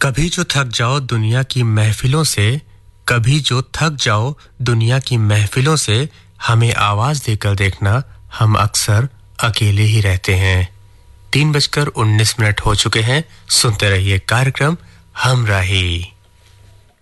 कभी जो थक जाओ दुनिया की महफिलों से, कभी जो थक जाओ दुनिया की महफिलों से, हमें आवाज देकर देखना, हम अक्सर अकेले ही रहते हैं। 3:19 हो चुके हैं। सुनते रहिए कार्यक्रम हमराही।